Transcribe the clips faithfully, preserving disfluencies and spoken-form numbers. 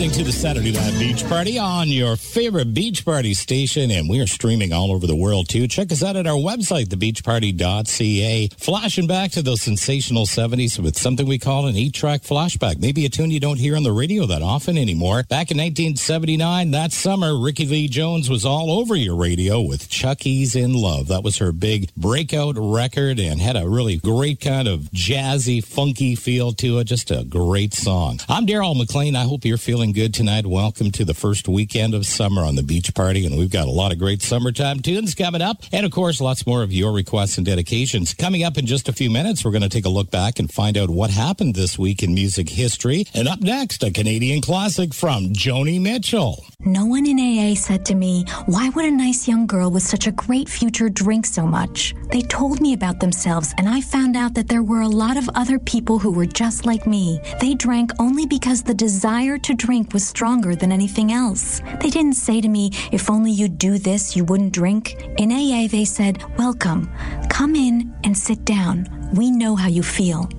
listening to the Saturday Night Beach Party on your favorite beach party station, and we are streaming all over the world, too. Check us out at our website, the beach party dot c a. Flashing back to those sensational seventies with something we call an eight-track flashback. Maybe a tune you don't hear on the radio that often anymore. Back in nineteen seventy-nine, that summer, Ricky Lee Jones was all over your radio with Chucky's in Love. That was her big breakout record and had a really great kind of jazzy, funky feel to it. Just a great song. I'm Daryl McLean. I hope you're feeling good tonight. Welcome to the first weekend of summer on the Beach Party, and we've got a lot of great summertime tunes coming up, and of course lots more of your requests and dedications. Coming up in just a few minutes, we're going to take a look back and find out what happened this week in music history. And up next, a Canadian classic from Joni Mitchell. No one in A A said to me, why would a nice young girl with such a great future drink so much? They told me about themselves, and I found out that there were a lot of other people who were just like me. They drank only because the desire to drink was stronger than anything else. They didn't say to me, if only you'd do this, you wouldn't drink. In A A, they said, welcome. Come in and sit down. We know how you feel.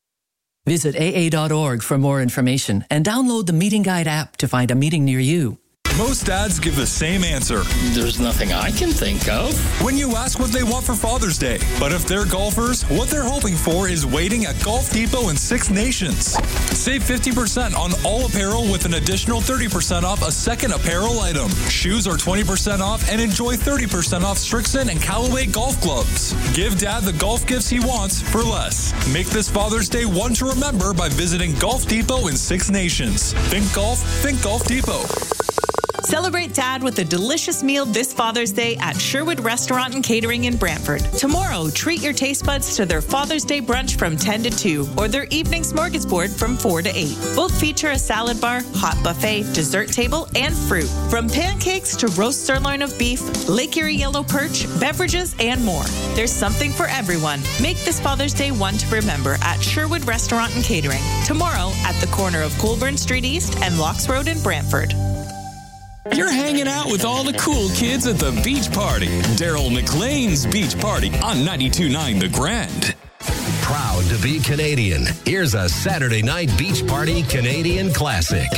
Visit A A dot org for more information and download the Meeting Guide app to find a meeting near you. Most dads give the same answer. There's nothing I can think of. When you ask what they want for Father's Day. But if they're golfers, what they're hoping for is waiting at Golf Depot in Six Nations. Save fifty percent on all apparel with an additional thirty percent off a second apparel item. Shoes are twenty percent off and enjoy thirty percent off Strixon and Callaway golf gloves. Give Dad the golf gifts he wants for less. Make this Father's Day one to remember by visiting Golf Depot in Six Nations. Think golf, think Golf Depot. Celebrate Dad with a delicious meal this Father's Day at Sherwood Restaurant and Catering in Brantford. Tomorrow, treat your taste buds to their Father's Day brunch from ten to two or their evening smorgasbord from four to eight. Both feature a salad bar, hot buffet, dessert table, and fruit. From pancakes to roast sirloin of beef, Lake Erie yellow perch, beverages, and more. There's something for everyone. Make this Father's Day one to remember at Sherwood Restaurant and Catering. Tomorrow at the corner of Colburn Street East and Locks Road in Brantford. You're hanging out with all the cool kids at the Beach Party. Daryl McLean's Beach Party on ninety-two point nine The Grand. Proud to be Canadian. Here's a Saturday Night Beach Party Canadian classic.